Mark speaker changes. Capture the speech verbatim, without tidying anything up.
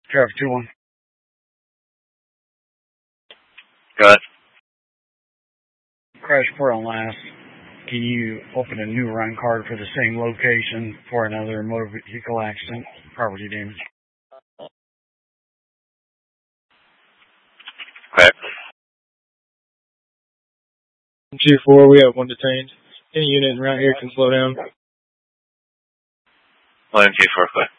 Speaker 1: Traffic two one.
Speaker 2: Go ahead.
Speaker 1: Crash report on last. Can you open a new run card for the same location for another motor vehicle accident, property damage?
Speaker 2: Okay.
Speaker 3: two four, we have one detained. Any unit around here can slow down.
Speaker 2: William two four, go ahead.